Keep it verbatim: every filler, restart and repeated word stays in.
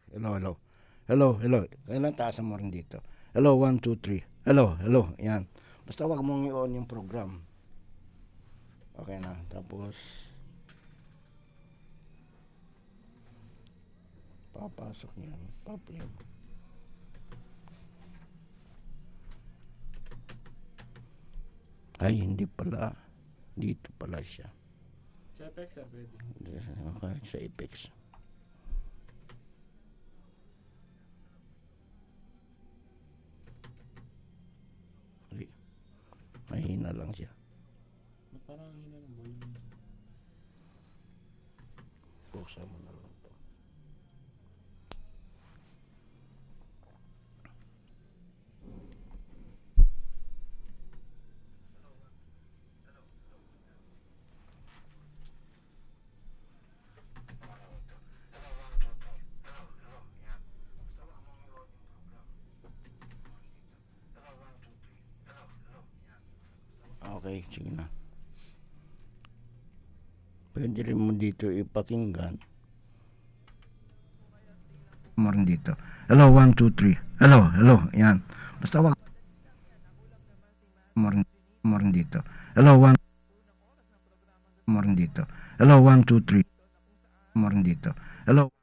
Hello, hello. Hello, hello. Kailan taasan mo rin dito? Hello, one, two, three. Hello, hello. Yan. Basta wag mong i-on yung program. Okay na. Tapos, papasok yan. Paplay. Ay, hindi pala. Dito pala siya. Sa Apex, ah, pwede. Okay, sa Apex. Mahina lang siya. Parang hina ng volume. Buksan mo na lang ito. Okay, sige na. Pwede rin mo dito ipakinggan. Mo rin dito. Hello, one, two, three. Hello, hello. Yan. Basta wag mo rin, mo rin dito. Hello, one. Mo rin dito. Hello, one, two, three. Mo rin dito. Hello.